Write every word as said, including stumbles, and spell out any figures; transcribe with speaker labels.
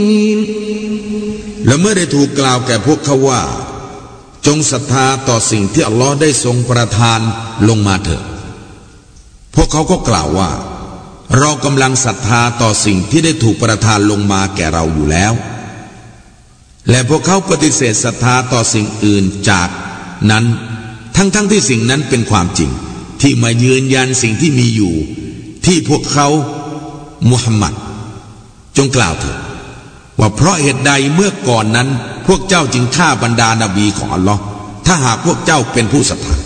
Speaker 1: และเมื่อได้ถูกกล่าวแก่พวกเขาว่าจงศรัทธาต่อสิ่งที่อัลลอฮ์ได้ทรงประทานลงมาเถิดพวกเขาก็กล่าวว่าเรากำลังศรัทธาต่อสิ่งที่ได้ถูกประทานลงมาแก่เราอยู่แล้วและพวกเขาปฏิเสธศรัทธาต่อสิ่งอื่นจากนั้นทั้งๆ ท, ที่สิ่งนั้นเป็นความจริงที่มายืนยันสิ่งที่มีอยู่ที่พวกเขามุฮัมมัดจงกล่าวเถิดว่าเพราะเหตุใดเมื่อก่อนนั้นพวกเจ้าจึงฆ่าบรรดานบีของอัลลอฮ์ถ้าหากพวกเจ้าเป็นผู้ศรัทธา